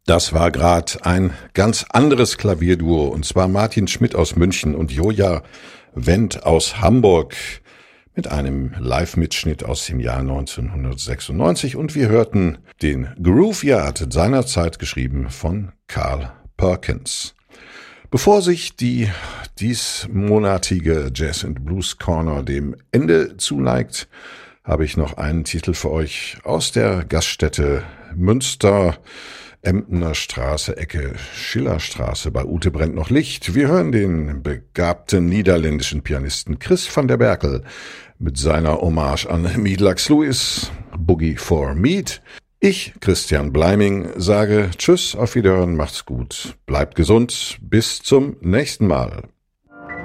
Das war gerade ein ganz anderes Klavierduo, und zwar Martin Schmidt aus München und Joja Wendt aus Hamburg mit einem Live-Mitschnitt aus dem Jahr 1996, und wir hörten den Grooveyard, seinerzeit geschrieben von Carl Perkins. Bevor sich die diesmonatige Jazz and Blues Corner dem Ende zuneigt, habe ich noch einen Titel für euch aus der Gaststätte Münster, Emdener Straße, Ecke Schillerstraße. Bei Ute brennt noch Licht. Wir hören den begabten niederländischen Pianisten Chris van der Berkel mit seiner Hommage an Mead Lewis, Boogie for Mead. Ich, Christian Bleiming, sage Tschüss, auf Wiederhören, macht's gut, bleibt gesund, bis zum nächsten Mal.